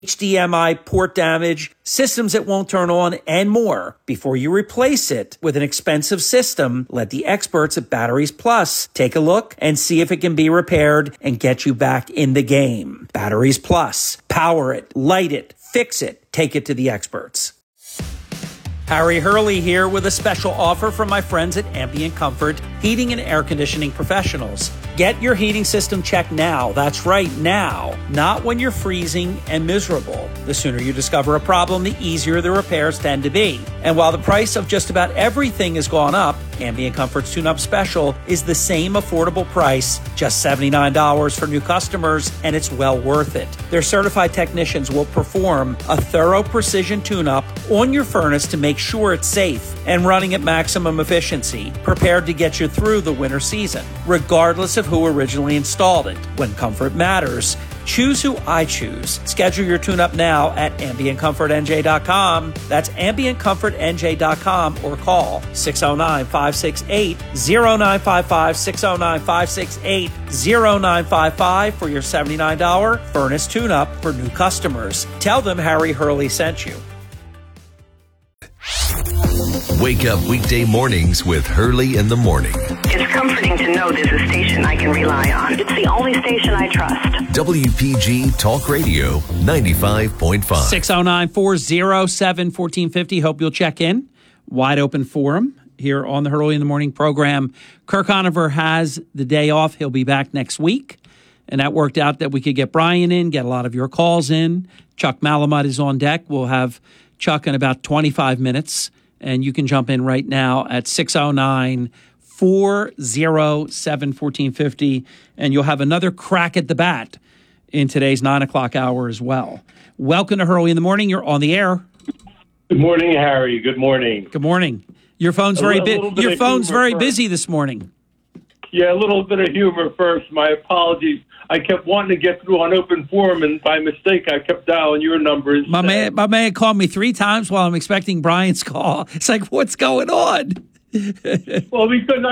HDMI port damage, systems that won't turn on, and more. Before you replace it with an expensive system, let the experts at Batteries Plus take a look and see if it can be repaired and get you back in the game. Batteries Plus. Power it, light it, fix it, take it to the experts. Harry Hurley here with a special offer from my friends at Ambient Comfort Heating and Air Conditioning Professionals. Get your heating system checked now. That's right, now. Not when you're freezing and miserable. The sooner you discover a problem, the easier the repairs tend to be. And while the price of just about everything has gone up, Ambient Comfort's Tune-Up Special is the same affordable price, just $79 for new customers, and it's well worth it. Their certified technicians will perform a thorough precision tune-up on your furnace to make sure it's safe and running at maximum efficiency, prepared to get you through the winter season, regardless of who originally installed it. When comfort matters, choose who I choose. Schedule your tune-up now at AmbientComfortNJ.com. That's AmbientComfortNJ.com or call 609-568-0955, 609-568-0955 for your $79 furnace tune-up for new customers. Tell them Harry Hurley sent you. Wake up weekday mornings with Hurley in the Morning. It's comforting to know there's a station I can rely on. It's the only station I trust. WPG Talk Radio 95.5. 609-407-1450. Hope you'll check in. Wide open forum here on the Hurley in the Morning program. Kirk Conover has the day off. He'll be back next week. And that worked out that we could get Brian in, get a lot of your calls in. Chuck Malamud is on deck. We'll have Chuck in about 25 minutes. And you can jump in right now at 609-407-1450. And you'll have another crack at the bat in today's 9 o'clock hour as well. Welcome to Hurley in the Morning. You're on the air. Good morning, Harry. Good morning. Good morning. Your phone's very busy this morning. Yeah, a little bit of humor first. My apologies. I kept wanting to get through on open forum, and by mistake, I kept dialing your numbers. My man called me 3 times while I'm expecting Brian's call. It's like, what's going on? Well, because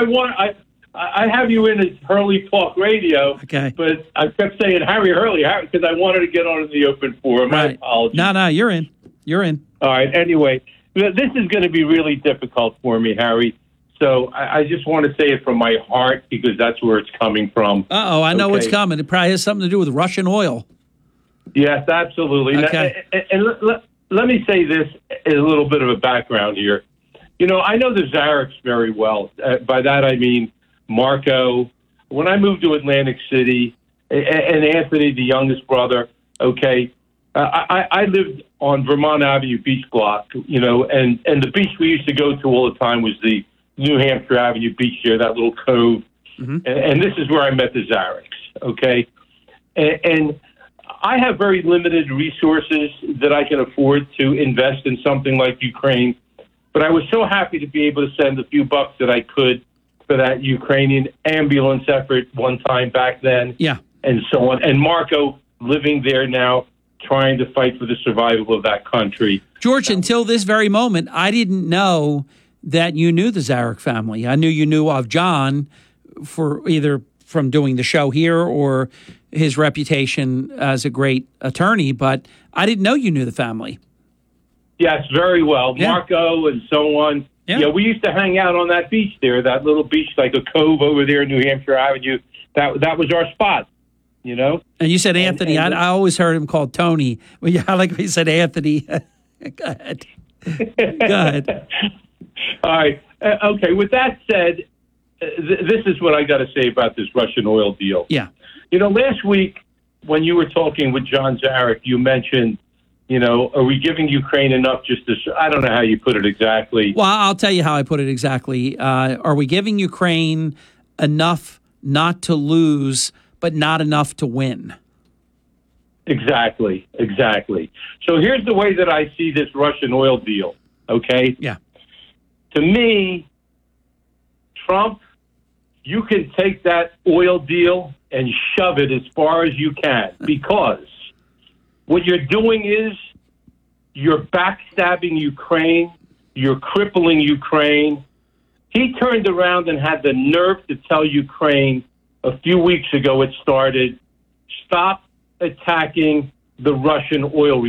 I have you in as Hurley Talk Radio, okay, but I kept saying Harry Hurley because I wanted to get on in the open forum. Right. My apologies. No, you're in. You're in. All right. Anyway, this is going to be really difficult for me, Harry. So I just want to say it from my heart because that's where it's coming from. I know what's coming. It probably has something to do with Russian oil. Yes, absolutely. Okay. And let me say this as a little bit of a background here. You know, I know the Zareks very well. By that I mean Marco. When I moved to Atlantic City, and Anthony, the youngest brother, okay, I lived on Vermont Avenue Beach Block, you know, and the beach we used to go to all the time was the New Hampshire Avenue beach there, that little cove. Mm-hmm. And this is where I met the Zareks, okay? And I have very limited resources that I can afford to invest in something like Ukraine, but I was so happy to be able to send a few bucks that I could for that Ukrainian ambulance effort one time back then, and so on. And Marco living there now, trying to fight for the survival of that country. George, until this very moment, I didn't know that you knew the Zarek family. I knew you knew of John for either from doing the show here or his reputation as a great attorney, but I didn't know you knew the family. Yes, very well. Yeah. Marco and so on. Yeah, we used to hang out on that beach there, that little beach, like a cove over there in New Hampshire Avenue. That was our spot, you know? And you said Anthony. I always heard him called Tony. Well, yeah, I like when you said Anthony. Go ahead. Go ahead. All right. Okay. With that said, this is what I got to say about this Russian oil deal. Yeah. You know, last week when you were talking with John Zarek, you mentioned, you know, are we giving Ukraine enough just to, I don't know how you put it exactly. Well, I'll tell you how I put it exactly. Are we giving Ukraine enough not to lose, but not enough to win? Exactly. So here's the way that I see this Russian oil deal, okay? Yeah. To me, Trump, you can take that oil deal and shove it as far as you can, because what you're doing is you're backstabbing Ukraine, you're crippling Ukraine. He turned around and had the nerve to tell Ukraine a few weeks ago it started, stop attacking the Russian oil